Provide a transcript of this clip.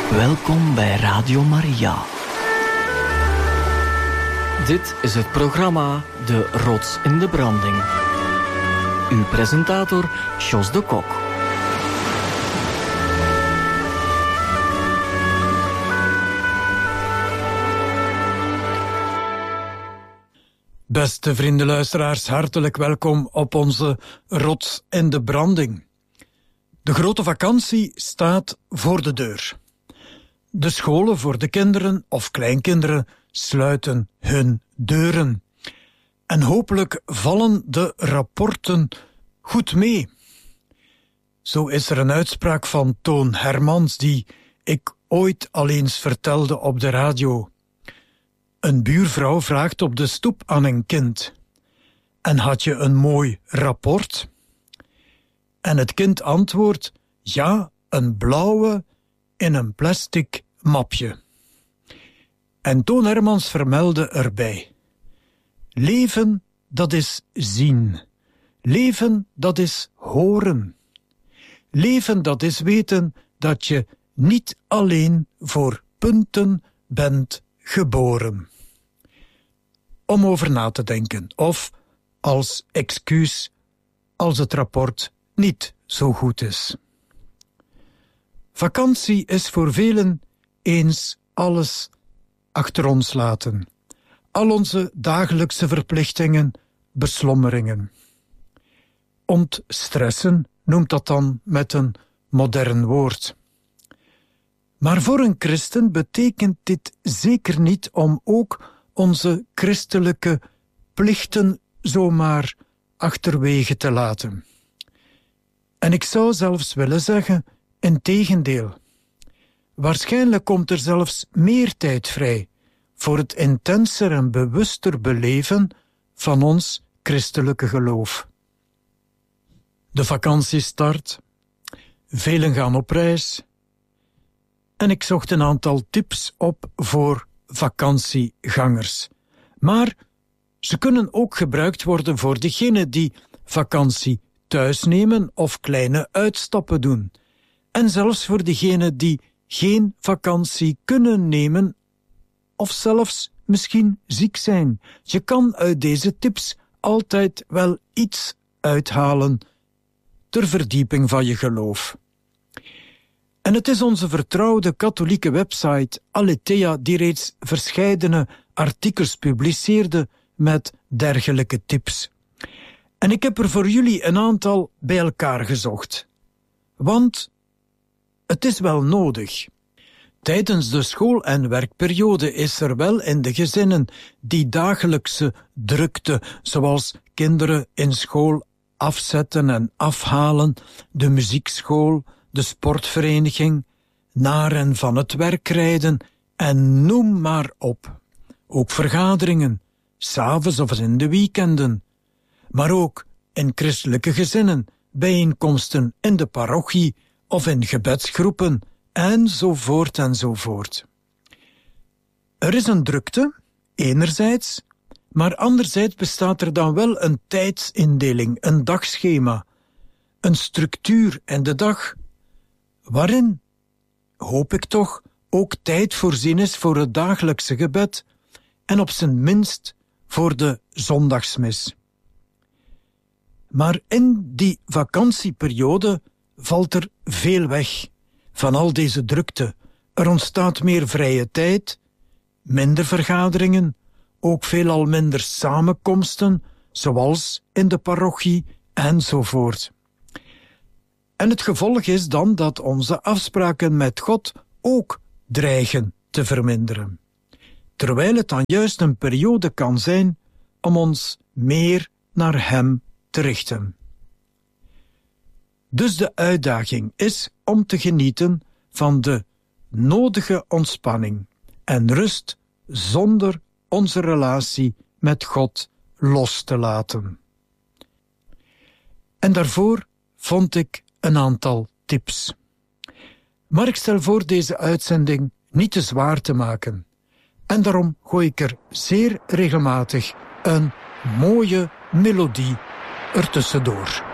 Welkom bij Radio Maria. Dit is het programma De Rots in de Branding. Uw presentator Jos de Kok. Beste vriendenluisteraars, hartelijk welkom op onze Rots in de Branding. De grote vakantie staat voor de deur. De scholen voor de kinderen of kleinkinderen sluiten hun deuren. En hopelijk vallen de rapporten goed mee. Zo is er een uitspraak van Toon Hermans die ik ooit al eens vertelde op de radio. Een buurvrouw vraagt op de stoep aan een kind: en had je een mooi rapport? En het kind antwoordt: ja, een blauwe in een plastic mapje. En Toon Hermans vermeldde erbij: leven, dat is zien. Leven, dat is horen. Leven, dat is weten dat je niet alleen voor punten bent geboren. Om over na te denken, of als excuus als het rapport niet zo goed is. Vakantie is voor velen eens alles achter ons laten. Al onze dagelijkse verplichtingen, beslommeringen. Ontstressen noemt dat dan met een modern woord. Maar voor een christen betekent dit zeker niet om ook onze christelijke plichten zomaar achterwege te laten. En ik zou zelfs willen zeggen, integendeel. Waarschijnlijk komt er zelfs meer tijd vrij voor het intenser en bewuster beleven van ons christelijke geloof. De vakantie start, velen gaan op reis en ik zocht een aantal tips op voor vakantiegangers. Maar ze kunnen ook gebruikt worden voor degenen die vakantie thuis nemen of kleine uitstappen doen. En zelfs voor degenen die geen vakantie kunnen nemen of zelfs misschien ziek zijn. Je kan uit deze tips altijd wel iets uithalen ter verdieping van je geloof. En het is onze vertrouwde katholieke website Aletheia die reeds verscheidene artikels publiceerde met dergelijke tips. En ik heb er voor jullie een aantal bij elkaar gezocht. Want het is wel nodig. Tijdens de school- en werkperiode is er wel in de gezinnen die dagelijkse drukte, zoals kinderen in school afzetten en afhalen, de muziekschool, de sportvereniging, naar en van het werk rijden en noem maar op. Ook vergaderingen, 's avonds of in de weekenden. Maar ook in christelijke gezinnen, bijeenkomsten in de parochie of in gebedsgroepen, enzovoort enzovoort. Er is een drukte, enerzijds, maar anderzijds bestaat er dan wel een tijdsindeling, een dagschema, een structuur in de dag, waarin, hoop ik toch, ook tijd voorzien is voor het dagelijkse gebed en op zijn minst voor de zondagsmis. Maar in die vakantieperiode valt er veel weg van al deze drukte. Er ontstaat meer vrije tijd, minder vergaderingen, ook veelal minder samenkomsten, zoals in de parochie enzovoort. En het gevolg is dan dat onze afspraken met God ook dreigen te verminderen. Terwijl het dan juist een periode kan zijn om ons meer naar Hem te richten. Dus de uitdaging is om te genieten van de nodige ontspanning en rust zonder onze relatie met God los te laten. En daarvoor vond ik een aantal tips. Maar ik stel voor deze uitzending niet te zwaar te maken. En daarom gooi ik er zeer regelmatig een mooie melodie ertussendoor.